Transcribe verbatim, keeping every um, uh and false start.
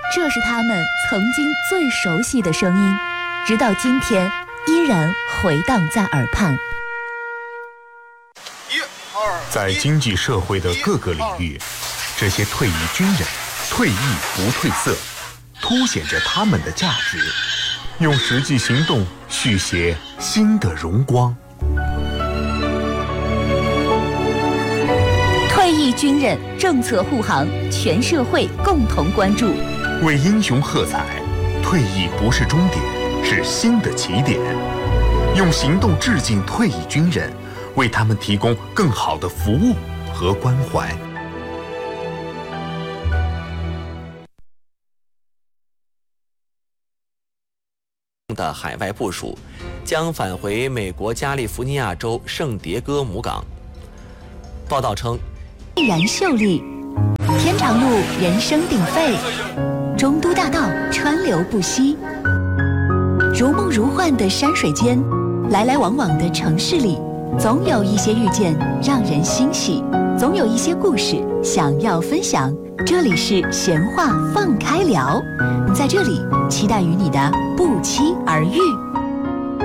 这是他们曾经最熟悉的声音，直到今天依然回荡在耳畔。 在经济社会的各个领域，这些退役军人退役不褪色，凸显着他们的价值，用实际行动续写新的荣光。 退役军人政策护航，全社会共同关注。 为英雄喝彩，退役不是终点，是新的起点。用行动致敬退役军人，为他们提供更好的服务和关怀。 的海外部署，将返回美国加利福尼亚州圣迭戈母港。报道称， 毅然秀丽，天长路人声鼎沸，中都大道川流不息，如梦如幻的山水间，来来往往的城市里，总有一些遇见让人欣喜，总有一些故事想要分享。这里是闲话放开聊，在这里期待与你的不期而遇。